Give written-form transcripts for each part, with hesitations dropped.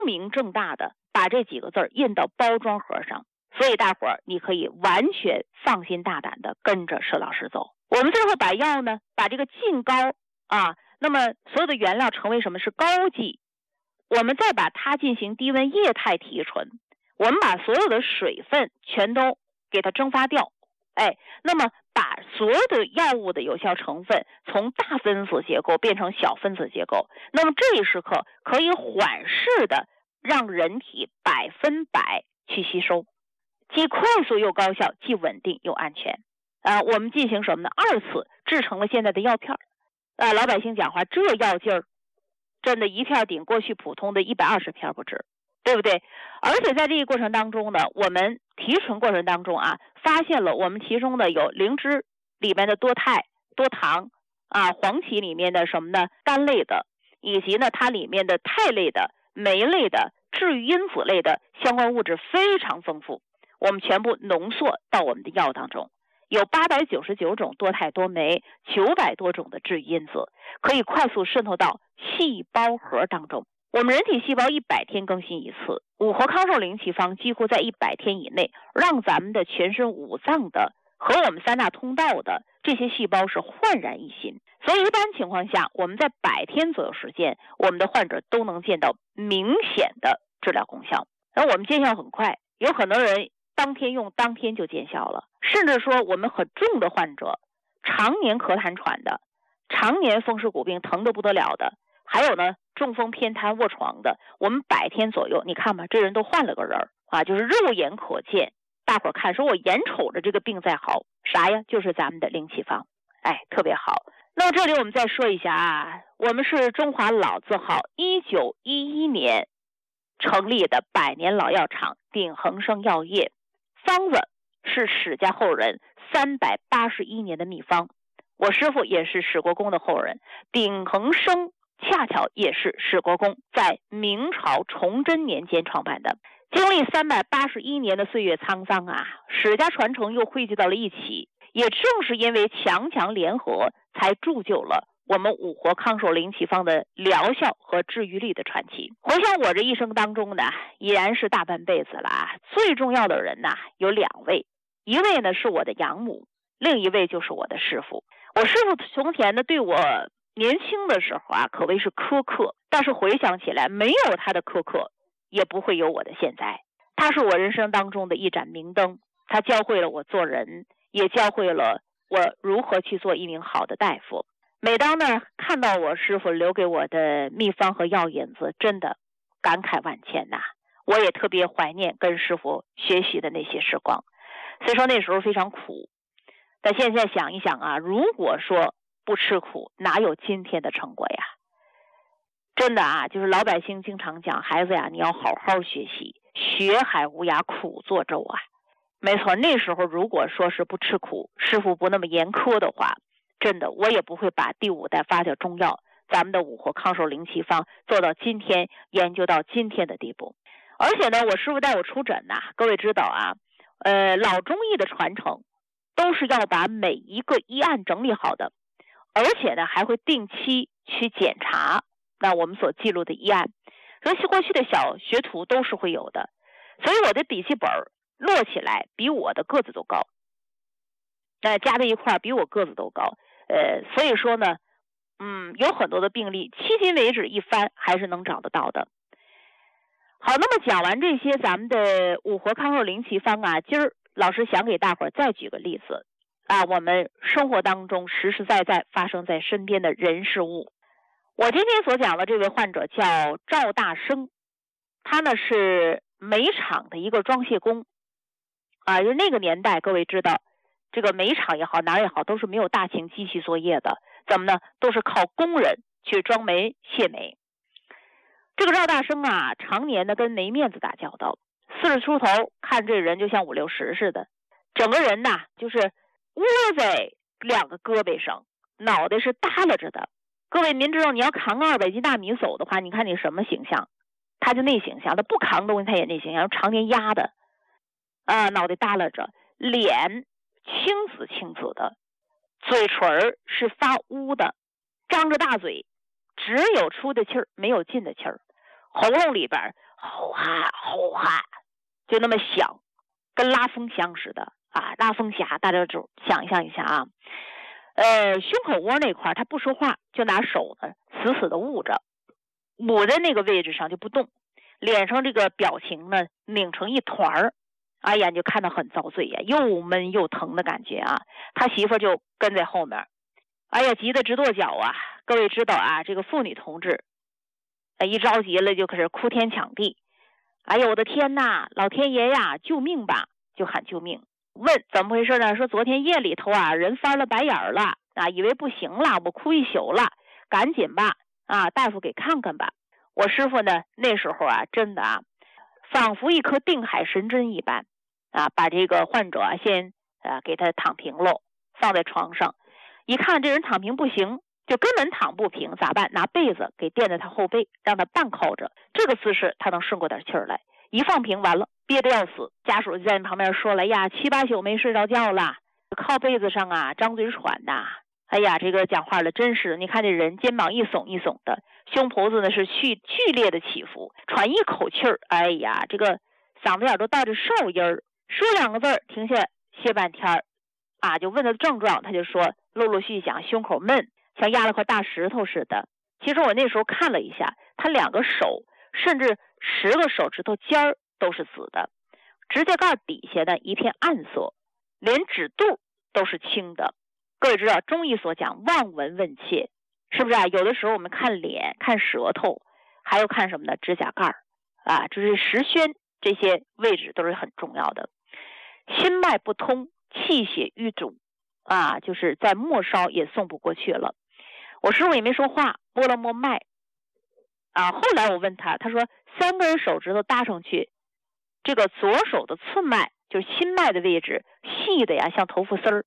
明正大的把这几个字印到包装盒上，所以大伙儿你可以完全放心大胆的跟着佘老师走。我们最后把药呢，把这个浸膏那么所有的原料成为什么？是膏剂。我们再把它进行低温液态提纯，我们把所有的水分全都给它蒸发掉，那么把所有的药物的有效成分从大分子结构变成小分子结构，那么这一时刻可以缓释的让人体100%去吸收，既快速又高效，既稳定又安全。我们进行什么呢？2次制成了现在的药片。老百姓讲话，这药劲儿真的一片顶过去普通的120片不止，对不对？而且在这个过程当中呢，我们提纯过程当中发现了我们其中的有灵芝里面的多肽、多糖黄芪里面的什么呢？苷类的，以及呢它里面的肽类的、酶类的、治愈因子类的相关物质非常丰富，我们全部浓缩到我们的药当中。有899种多肽多酶，900多种的治愈因子，可以快速渗透到细胞核当中。我们人体细胞100天更新一次，五活康寿灵奇方几乎在100天以内，让咱们的全身五脏的和我们3大通道的这些细胞是焕然一新。所以一般情况下，我们在100天左右时间，我们的患者都能见到明显的治疗功效。而我们见效很快，有很多人当天用当天就见效了，甚至说我们很重的患者，常年咳痰喘的，常年风湿骨病疼得不得了的，还有呢中风偏瘫卧床的，我们100天左右，你看吧，这人都换了个人就是肉眼可见，大伙看说我眼瞅着这个病在好，啥呀？就是咱们的灵奇方，特别好。那么这里我们再说一下我们是中华老字号1911年成立的100年老药厂鼎恒生药业，方子是史家后人381年的秘方，我师父也是史国公的后人，鼎恒生恰巧也是史国公在明朝崇祯年间创办的。经历381年的岁月沧桑史家传承又汇聚到了一起，也正是因为强强联合，才铸就了我们五活康寿灵奇方的疗效和治愈力的传奇。回想我这一生当中呢，已然是大半辈子了最重要的人有2位，一位呢是我的养母，另一位就是我的师父。我师父从前呢对我年轻的时候可谓是苛刻，但是回想起来，没有他的苛刻，也不会有我的现在。他是我人生当中的一盏明灯，他教会了我做人，也教会了我如何去做一名好的大夫。每当呢看到我师父留给我的秘方和药引子，真的感慨万千我也特别怀念跟师父学习的那些时光。虽说那时候非常苦，但现在想一想如果说不吃苦，哪有今天的成果呀？真的就是老百姓经常讲，孩子你要好好学习，学海无涯苦作舟没错，那时候如果说是不吃苦，师父不那么严苛的话，真的我也不会把第5代发酵中药，咱们的五活康寿灵奇方做到今天，研究到今天的地步。而且呢，我师父带我出诊各位知道老中医的传承都是要把每一个医案整理好的，而且呢还会定期去检查那我们所记录的医案，所以过去的小学徒都是会有的，所以我的笔记本摞起来比我的个子都高，加在一块比我个子都高，所以说呢有很多的病例迄今为止一翻还是能找得到的。好，那么讲完这些咱们的五活康寿灵奇方今儿老师想给大伙儿再举个例子我们生活当中实实在在发生在身边的人事物。我今天所讲的这位患者叫赵大生，他呢是煤厂的一个装卸工就那个年代各位知道，这个煤厂也好哪儿也好都是没有大型机器作业的，怎么呢？都是靠工人去装煤卸煤。这个赵大生常年呢跟煤面子打交道，40出头，看这人就像50、60似的，整个人就是窝在2个胳膊上，脑袋是耷拉着的。各位您知道，你要扛200斤大米走的话，你看你什么形象？他就那形象，他不扛东西他也那形象，常年压的脑袋耷拉着，脸青紫的，嘴唇是发乌的，张着大嘴，只有出的气儿没有进的气儿，喉咙里边吼哈吼哈，就那么响，跟拉风箱似的啊，拉风匣，大家就想象一下啊。胸口窝那块他不说话，就拿手呢死死的捂着，捂在那个位置上就不动，脸上这个表情呢拧成一团儿。哎呀，你就看到很遭罪呀，又闷又疼的感觉啊。他媳妇就跟在后面，哎呀，急得直跺脚啊。各位知道啊，这个妇女同志一着急了就开始哭天抢地，哎呀，我的天哪，老天爷呀，救命吧，就喊救命。问怎么回事呢？说昨天夜里头啊，人翻了白眼了啊，以为不行了，我哭一宿了，赶紧吧啊，大夫给看看吧。我师傅呢那时候啊，真的啊，仿佛一颗定海神针一般啊，把这个患者啊先给他躺平喽，放在床上，一看这人躺平不行，就根本躺不平，咋办？拿被子给垫在他后背，让他半靠着，这个姿势他能顺过点气儿来。一放平完了，憋得要死，家属就在旁边说了呀，7、8宿没睡着觉了，靠被子上啊张嘴喘呐。哎呀，这个讲话了，真是你看这人肩膀一耸一耸的，胸脯子呢是剧烈的起伏，喘一口气儿，哎呀，这个嗓子眼都带着哨音儿，说2个字停下歇半天啊，就问他的症状，他就说陆陆续续讲胸口闷，像压了块大石头似的。其实我那时候看了一下，他2个手甚至10个手指头尖儿都是紫的，指甲盖底下的一片暗色，连指肚都是青的。各位知道中医所讲望闻问切，是不是啊？有的时候我们看脸看舌头，还要看什么呢？指甲盖啊，就是石宣这些位置都是很重要的。心脉不通，气血瘀阻啊，就是在末梢也送不过去了。我师傅也没说话，摸了摸脉啊。后来我问他，他说3根手指头搭上去，这个左手的寸脉就是心脉的位置，细的呀像头发丝儿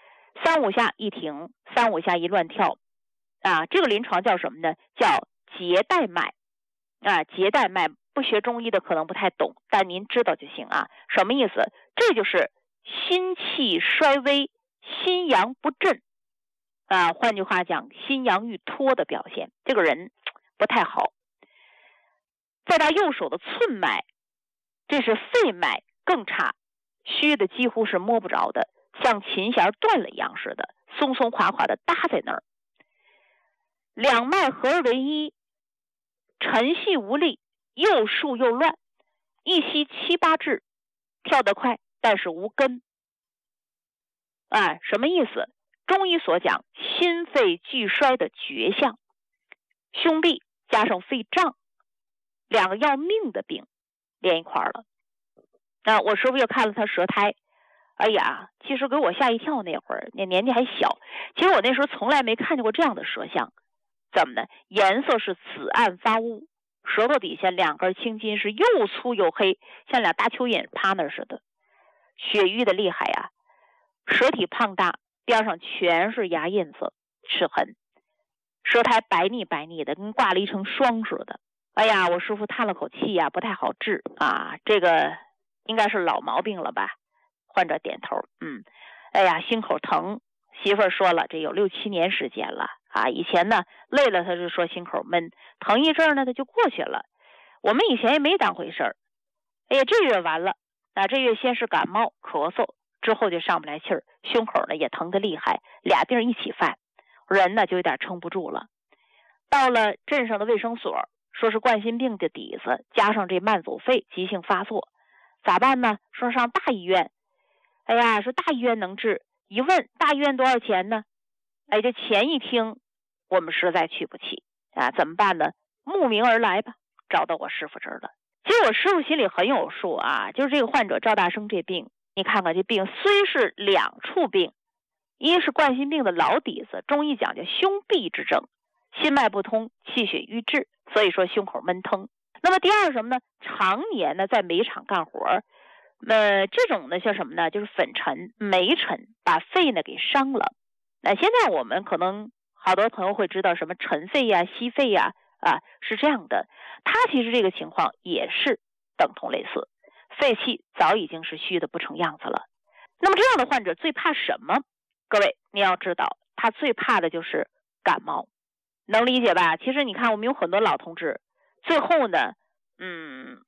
，3、5下一停，3、5下一乱跳啊。这个临床叫什么呢？叫结带脉啊。结带脉不学中医的可能不太懂，但您知道就行啊。什么意思？这就是心气衰微，心阳不振啊。换句话讲，心阳欲脱的表现，这个人不太好。再到右手的寸脉，这是肺脉更差，虚的几乎是摸不着的，像琴弦断了一样似的，松松垮垮的搭在那儿。2脉合而为一，沉细无力，又竖又乱，一吸7、8至，跳得快，但是无根。什么意思？中医所讲心肺俱衰的绝象，胸痹加上肺胀，2个要命的病连一块了。我师傅又看了他舌苔，哎呀，其实给我吓一跳。那会儿那年纪还小，其实我那时候从来没看见过这样的舌象。怎么呢？颜色是紫暗发乌，舌头底下2根青筋是又粗又黑，像2大蚯蚓趴那似的，血瘀的厉害呀。舌体胖大，边上全是牙印子齿痕，舌苔白腻白腻的，跟挂了一层霜似的。哎呀，我师傅叹了口气呀，不太好治啊，这个应该是老毛病了吧。患者点头，哎呀，心口疼，媳妇儿说了，这有6、7年时间了啊。以前呢累了他就说心口闷，疼一阵呢他就过去了，我们以前也没当回事儿。哎呀，这月完了，这月先是感冒咳嗽，之后就上不来气儿，胸口呢也疼得厉害，2病一起犯，人呢就有点撑不住了。到了镇上的卫生所，说是冠心病的底子，加上这慢阻肺急性发作，咋办呢？说上大医院。哎呀，说大医院能治，一问大医院多少钱呢？哎，这钱一听，我们实在去不起啊，怎么办呢？慕名而来吧，找到我师傅这儿了。其实我师傅心里很有数啊，就是这个患者赵大生这病，你看看这病虽是2处病，一是冠心病的老底子，中医讲叫胸痹之症，心脉不通，气血瘀滞，所以说胸口闷疼。那么第二什么呢？常年呢在煤厂干活，这种呢叫什么呢？就是粉尘、煤尘把肺呢给伤了。那现在我们可能好多朋友会知道什么尘肺呀、息肺呀，是这样的。他其实这个情况也是等同类似，肺气早已经是虚的不成样子了。那么这样的患者最怕什么？各位你要知道，他最怕的就是感冒，能理解吧？其实你看我们有很多老同志，最后呢